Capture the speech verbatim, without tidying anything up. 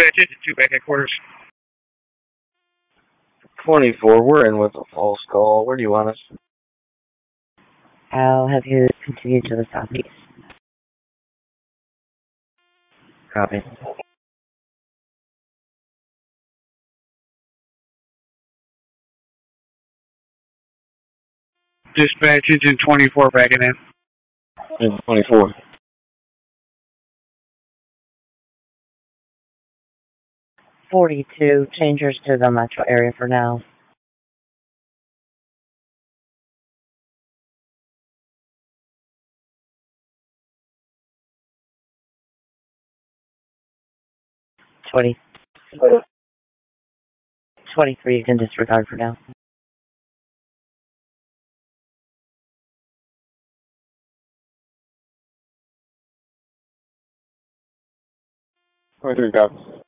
Dispatch engine two back at quarters. twenty-four, we're in with a false call. Where do you want us? I'll have you continue to the southeast. Copy. Dispatch engine twenty-four backing in. Engine twenty-four. forty-two, changers to the metro area for now. twenty. twenty-three, you can disregard for now. twenty-three, copy.